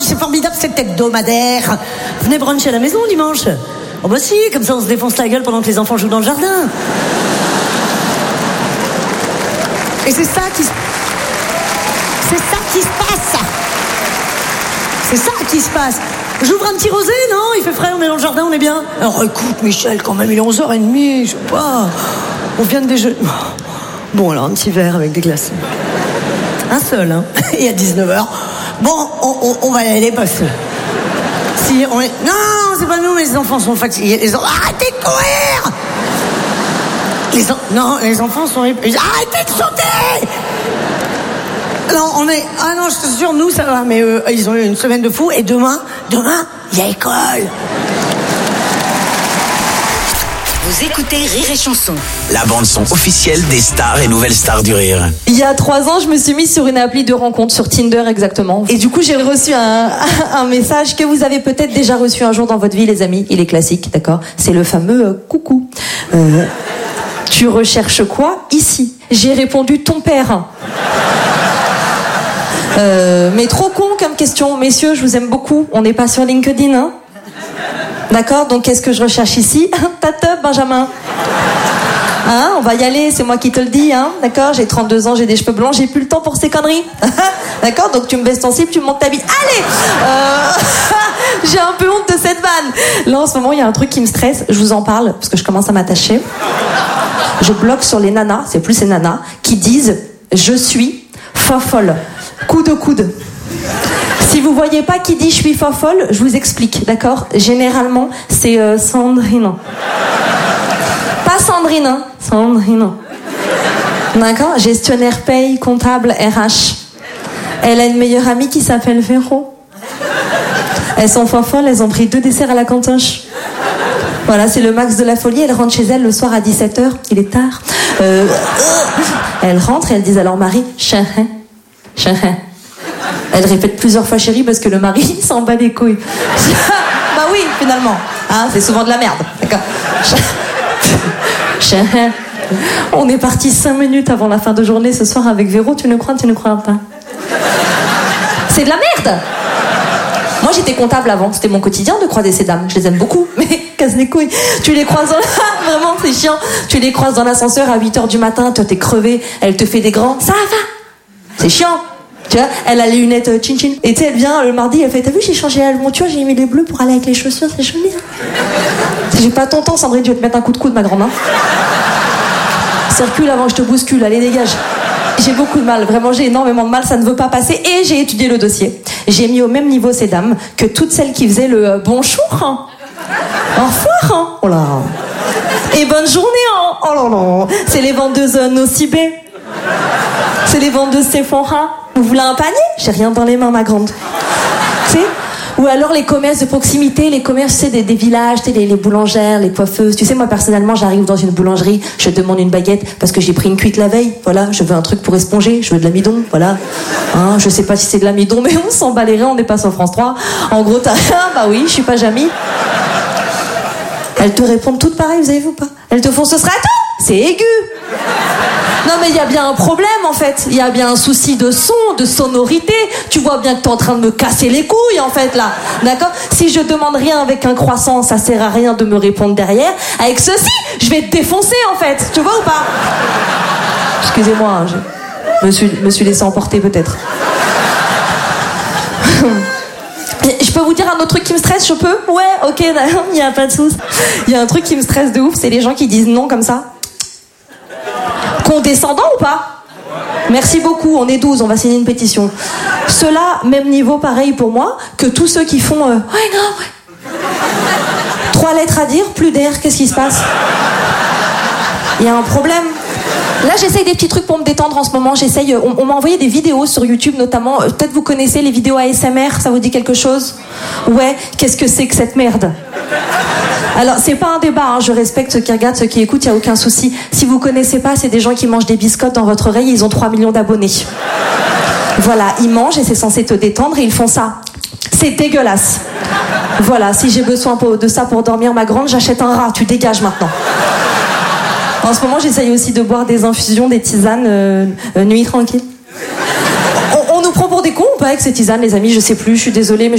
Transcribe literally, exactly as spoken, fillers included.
c'est formidable cet hebdomadaire. Venez bruncher à la maison dimanche. Oh bah si, comme ça on se défonce la gueule pendant que les enfants jouent dans le jardin. Et c'est ça qui se... C'est ça qui se passe. C'est ça qui se passe. J'ouvre un petit rosé, non? Il fait frais, on est dans le jardin, on est bien. Alors écoute, Michel, quand même, il est onze heures trente, je sais pas. On vient de déjeuner. Bon, alors, un petit verre avec des glaçons. Un seul, hein. Et à dix-neuf heures. Bon, on, on, on va y aller parce que... Si on est... Non, c'est pas nous, mais les enfants sont fatigués. Les enfants... Arrêtez de courir! Les en... Non, les enfants sont... Arrêtez de sauter! Non, on est... Ah non, je suis sûre, nous, ça va. Mais euh, ils ont eu une semaine de fou. Et demain, demain, il y a école. Vous écoutez Rire et Chanson. La bande-son officielle des stars et nouvelles stars du rire. Il y a trois ans, je me suis mise sur une appli de rencontre, sur Tinder exactement. Et du coup, j'ai reçu un, un message que vous avez peut-être déjà reçu un jour dans votre vie, les amis. Il est classique, d'accord? C'est le fameux euh, coucou. Euh, tu recherches quoi ici? J'ai répondu ton père. Euh, mais trop con comme question. Messieurs, je vous aime beaucoup. On n'est pas sur LinkedIn, hein? D'accord? Donc, qu'est-ce que je recherche ici? Ta teub, Benjamin. Hein? On va y aller, c'est moi qui te le dis, hein? D'accord? J'ai trente-deux ans, j'ai des cheveux blancs, j'ai plus le temps pour ces conneries. D'accord? Donc, tu me baisses ton slip, tu me montes ta bite. Allez! Euh... j'ai un peu honte de cette vanne. Là, en ce moment, il y a un truc qui me stresse. Je vous en parle, parce que je commence à m'attacher. Je bloque sur les nanas, c'est plus ces nanas, qui disent « Je suis fofolle ». Coup de coude. Si vous voyez pas qui dit je suis fofolle, je vous explique, d'accord? Généralement, c'est euh, Sandrine. Pas Sandrine, hein? Sandrine. D'accord? Gestionnaire paye, comptable, R H. Elle a une meilleure amie qui s'appelle Véro. Elles sont fofolles, elles ont pris deux desserts à la cantoche. Voilà, c'est le max de la folie. Elle rentre chez elle le soir à dix-sept heures. Il est tard. Euh, elle rentre et elle dit à leur mari « Chérie, chérie ». Elle répète plusieurs fois chérie parce que le mari s'en bat les couilles. Bah oui, finalement. Hein, c'est souvent de la merde. D'accord. Chérie, on est parti cinq minutes avant la fin de journée ce soir avec Véro. Tu ne crois, tu ne crois pas. C'est de la merde. Moi, j'étais comptable avant. C'était mon quotidien de croiser ces dames. Je les aime beaucoup, mais casse les couilles. Tu les croises dans la... Vraiment, c'est chiant. Tu les croises dans l'ascenseur à huit heures du matin. Toi, t'es crevé. Elle te fait des grands. Ça va. C'est chiant. Tu vois, elle a les lunettes euh, chin chin. Et tu sais, elle vient le mardi, elle fait, t'as vu, j'ai changé la monture, j'ai mis les bleus pour aller avec les chaussures, c'est joli. Hein. J'ai pas ton temps, Sandrine, je vais te mettre un coup de coude, ma grande main. Circule avant que je te bouscule, allez, dégage. J'ai beaucoup de mal, vraiment, j'ai énormément de mal, ça ne veut pas passer. Et j'ai étudié le dossier. J'ai mis au même niveau ces dames que toutes celles qui faisaient le euh, bonjour. Hein. Au revoir. Hein. Oh là. Et bonne journée. Hein. Oh là là. C'est les vendeuses euh, Nocibé. C'est les vendeuses Sephora. Vous voulez un panier? J'ai rien dans les mains, ma grande. Tu sais? Ou alors les commerces de proximité, les commerces, tu sais, des, des villages, tu sais, les, les boulangères, les coiffeuses. Tu sais, moi, personnellement, j'arrive dans une boulangerie, je demande une baguette parce que j'ai pris une cuite la veille. Voilà, je veux un truc pour esponger, je veux de l'amidon, voilà. Hein, je sais pas si c'est de l'amidon, mais on s'en bat les reins, on n'est pas sur France trois. En gros, t'as rien, bah oui, je suis pas Jamie. Elles te répondent toutes pareilles, vous avez vu ou pas? Elles te font, ce sera tout! C'est aigu! Non mais il y a bien un problème en fait, il y a bien un souci de son, de sonorité. Tu vois bien que t'es en train de me casser les couilles en fait là, d'accord? Si je demande rien avec un croissant, ça sert à rien de me répondre derrière. Avec ceci, je vais te défoncer en fait, tu vois ou pas? Excusez-moi, hein, je me suis, me suis laissé emporter peut-être. Je peux vous dire un autre truc qui me stresse, je peux? Ouais, ok, il n'y a pas de souci. Il y a un truc qui me stresse de ouf, c'est les gens qui disent non comme ça. Condescendant ou pas? Merci beaucoup, on est douze, on va signer une pétition. Ceux-là, même niveau pareil pour moi, que tous ceux qui font... Euh, ouais, non, ouais. Trois lettres à dire, plus d'air, qu'est-ce qui se passe? Il y a un problème. Là, j'essaye des petits trucs pour me détendre en ce moment. J'essaye. On, on m'a envoyé des vidéos sur YouTube, notamment. Peut-être vous connaissez les vidéos A S M R. Ça vous dit quelque chose? Ouais. Qu'est-ce que c'est que cette merde? Alors, c'est pas un débat. Hein. Je respecte ceux qui regardent, ceux qui écoutent. Il y a aucun souci. Si vous connaissez pas, c'est des gens qui mangent des biscottes dans votre oreille. Ils ont trois millions d'abonnés. Voilà, ils mangent et c'est censé te détendre et ils font ça. C'est dégueulasse. Voilà. Si j'ai besoin de ça pour dormir, ma grande, j'achète un rat. Tu dégages maintenant. En ce moment, j'essaye aussi de boire des infusions, des tisanes, euh, euh, nuit tranquille. On, on nous prend pour des cons ou pas avec ces tisanes, les amis? Je sais plus, je suis désolée, mais